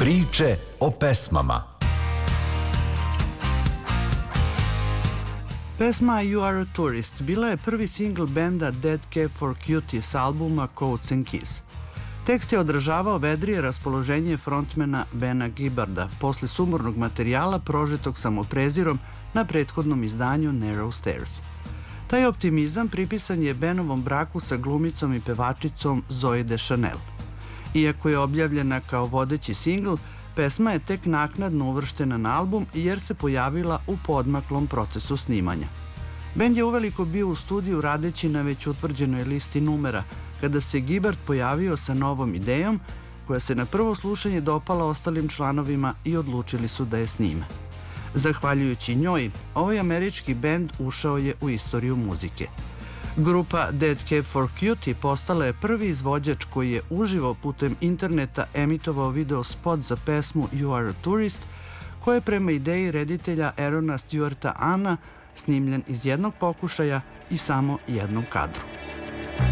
Priče o pesmama. Pesma You Are a Tourist bila je prvi singl benda Dead Cab for Cutie s albuma Coats and Keys. Tekst je odražavao vedrije raspoloženje frontmana Bena Gibbarda posle sumornog materijala prožetog samoprezirom na prethodnom izdanju Narrow Stairs. Taj optimizam pripisan je Benovom braku sa glumicom i pevačicom Zooey Deschanel. Iako je objavljena kao vodeći singl, pesma je tek naknadno uvrštena na album jer se pojavila u poodmaklom procesu snimanja. Bend je uveliko bio u studiju radeći na već utvrđenoj listi numera, kada se Gibbard pojavio sa novom idejom, koja se na prvo slušanje dopala ostalim članovima i odlučili su da je snime. Zahvaljujući njoj, ovaj američki bend ušao je u istoriju muzike. Grupa Dead Cab for Cutie postala je prvi izvođač koji je uživo putem interneta emitovao video spot za pesmu You Are a Tourist, koja je prema ideji reditelja Aarona Stewarta Anna snimljen iz jednog pokušaja i samo jednom kadru.